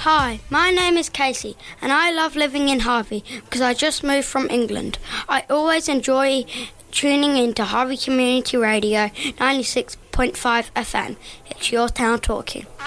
Hi, my name is Casey and I love living in Harvey because I just moved from England. I always enjoy tuning into Harvey Community Radio 96.5 FM. It's your town talking.